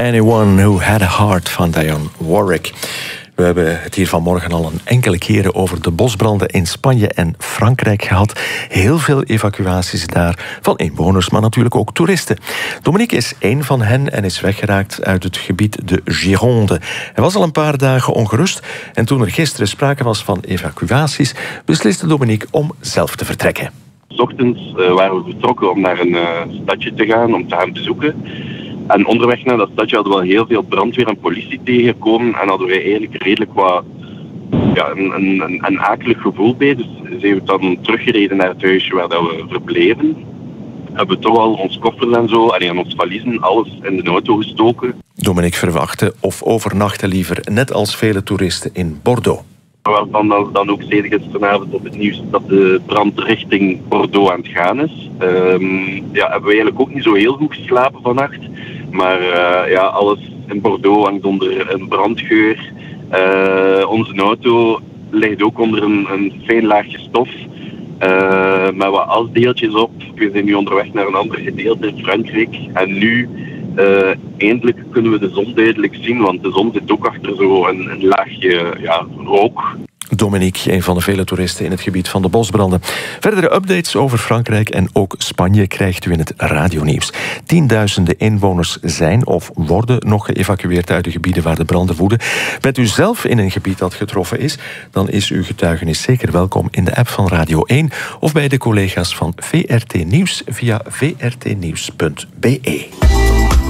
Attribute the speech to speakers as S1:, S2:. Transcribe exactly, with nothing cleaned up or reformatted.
S1: Anyone Who Had a Heart van Dionne Warwick. We hebben het hier vanmorgen al een enkele keren over de bosbranden in Spanje en Frankrijk gehad. Heel veel evacuaties daar van inwoners, maar natuurlijk ook toeristen. Dominique is één van hen en is weggeraakt uit het gebied de Gironde. Hij was al een paar dagen ongerust en toen er gisteren sprake was van evacuaties, besliste Dominique om zelf te vertrekken.
S2: 's Ochtends uh, waren we vertrokken om naar een uh, stadje te gaan, om te gaan bezoeken. En onderweg naar dat stadje hadden we wel heel veel brandweer en politie tegengekomen. En hadden wij eigenlijk redelijk wat ja, een, een, een akelig gevoel bij. Dus zijn we dan teruggereden naar het huisje waar dat we verbleven. Hebben we toch al ons koffers en zo, en ons valiezen, alles in de auto gestoken.
S1: Dominique verwachtte of overnachtte liever, net als vele toeristen, in Bordeaux.
S2: Waarvan dan, dan ook zeiden gisteravond op het nieuws dat de brand richting Bordeaux aan het gaan is. Um, ja, hebben we eigenlijk ook niet zo heel goed geslapen vannacht. Maar uh, ja, alles in Bordeaux hangt onder een brandgeur. Uh, onze auto ligt ook onder een, een fijn laagje stof. Uh, met wat asdeeltjes op. We zijn nu onderweg naar een ander gedeelte in Frankrijk. En nu, uh, eindelijk kunnen we de zon duidelijk zien. Want de zon zit ook achter zo een, een laagje ja, rook.
S1: Dominique, een van de vele toeristen in het gebied van de bosbranden. Verdere updates over Frankrijk en ook Spanje krijgt u in het radionieuws. Tienduizenden inwoners zijn of worden nog geëvacueerd uit de gebieden waar de branden woeden. Bent u zelf in een gebied dat getroffen is, dan is uw getuigenis zeker welkom in de app van Radio één of bij de collega's van V R T Nieuws via v r t nieuws punt b e.